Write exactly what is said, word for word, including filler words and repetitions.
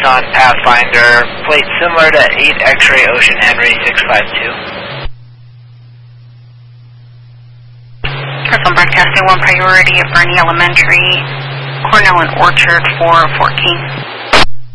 Tucson Pathfinder, plate similar to eight X-ray Ocean Henry six five two. Carson broadcasting one priority at Bernie Elementary, Cornell and Orchard four fourteen.